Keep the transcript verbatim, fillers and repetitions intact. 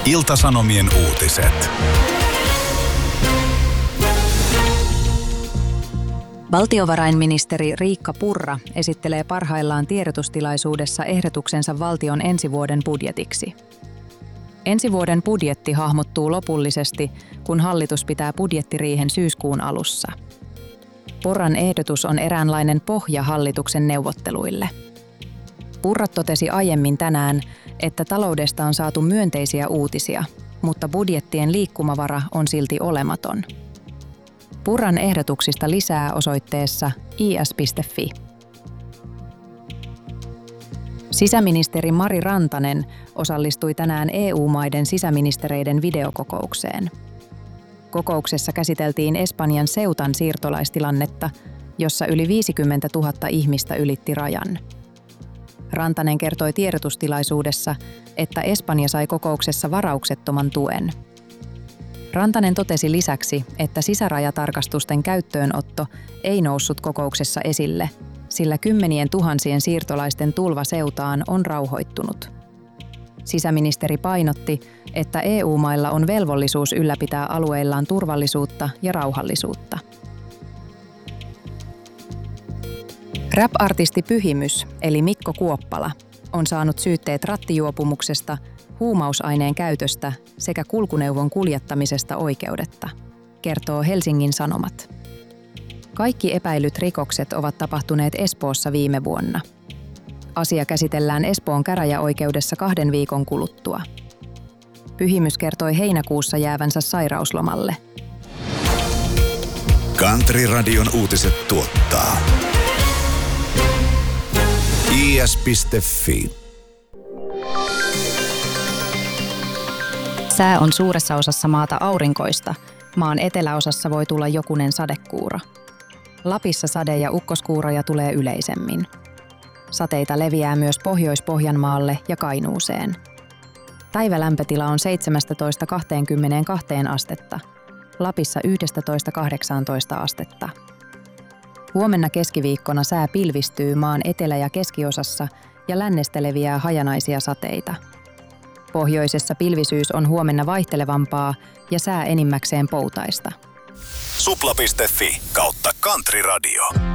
Ilta-Sanomien uutiset. Valtiovarainministeri Riikka Purra esittelee parhaillaan tiedotustilaisuudessa ehdotuksensa valtion ensi vuoden budjetiksi. Ensi vuoden budjetti hahmottuu lopullisesti, kun hallitus pitää budjettiriihen syyskuun alussa. Purran ehdotus on eräänlainen pohja hallituksen neuvotteluille. Purra totesi aiemmin tänään, että taloudesta on saatu myönteisiä uutisia, mutta budjettien liikkumavara on silti olematon. Purran ehdotuksista lisää osoitteessa i s piste f i. Sisäministeri Mari Rantanen osallistui tänään E U-maiden sisäministereiden videokokoukseen. Kokouksessa käsiteltiin Espanjan Ceutan siirtolaistilannetta, jossa yli viisikymmentätuhatta ihmistä ylitti rajan. Rantanen kertoi tiedotustilaisuudessa, että Espanja sai kokouksessa varauksettoman tuen. Rantanen totesi lisäksi, että sisärajatarkastusten käyttöönotto ei noussut kokouksessa esille, sillä kymmenien tuhansien siirtolaisten tulva Ceutaan on rauhoittunut. Sisäministeri painotti, että E U-mailla on velvollisuus ylläpitää alueillaan turvallisuutta ja rauhallisuutta. Rap-artisti Pyhimys, eli Mikko Kuoppala, on saanut syytteet rattijuopumuksesta, huumausaineen käytöstä sekä kulkuneuvon kuljettamisesta oikeudetta, kertoo Helsingin Sanomat. Kaikki epäilyt rikokset ovat tapahtuneet Espoossa viime vuonna. Asia käsitellään Espoon käräjäoikeudessa kahden viikon kuluttua. Pyhimys kertoi heinäkuussa jäävänsä sairauslomalle. Country Radion uutiset tuottaa i s piste f i. Sää on suuressa osassa maata aurinkoista. Maan eteläosassa voi tulla jokunen sadekuuro. Lapissa sade- ja ukkoskuuroja tulee yleisemmin. Sateita leviää myös Pohjois-Pohjanmaalle ja Kainuuseen. Päivälämpötila on seitsemästätoista kaksikymmentäkaksi astetta. Lapissa yksitoista kahdeksantoista astetta. Huomenna keskiviikkona sää pilvistyy maan etelä- ja keskiosassa ja lännestä leviää hajanaisia sateita. Pohjoisessa pilvisyys on huomenna vaihtelevampaa ja sää enimmäkseen poutaista. supla piste f i kautta Country Radio.